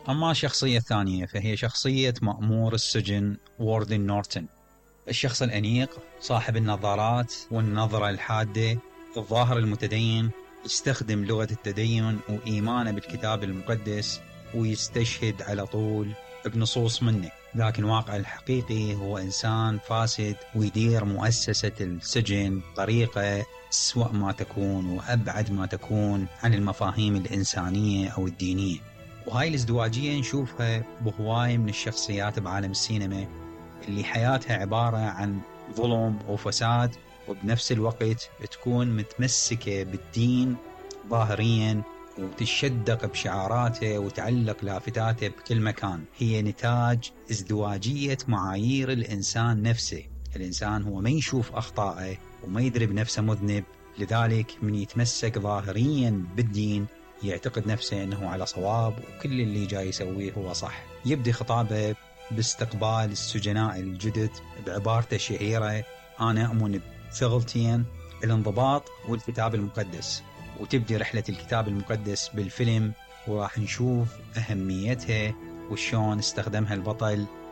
أما الشخصية الثانية فهي شخصية مأمور السجن واردن نورتون، الشخص الأنيق صاحب النظارات والنظرة الحادة، الظاهر المتدين، يستخدم لغة التدين وإيمانه بالكتاب المقدس، ويستشهد على طول بنصوص منه. لكن واقع الحقيقي هو إنسان فاسد ويدير مؤسسة السجن بطريقة أسوأ ما تكون وأبعد ما تكون عن المفاهيم الإنسانية أو الدينية. وهاي الازدواجية نشوفها بهواية من الشخصيات بعالم السينما اللي حياتها عبارة عن ظلم وفساد، وبنفس الوقت تكون متمسكة بالدين ظاهريا وتشدق بشعاراته وتعلق لافتاته بكل مكان. هي نتاج ازدواجية معايير الإنسان نفسه. الإنسان هو ما يشوف أخطائه وما يدري بنفسه مذنب، لذلك من يتمسك ظاهريا بالدين يعتقد نفسه أنه على صواب وكل اللي جاي يسويه هو صح. يبدي خطابه باستقبال السجناء الجدد بعبارته الشهيرة: أنا أؤمن بثغلتين، الانضباط والكتاب المقدس. وتبدي رحلة الكتاب المقدس بالفيلم، وراح نشوف أهميتها وشون استخدمها البطل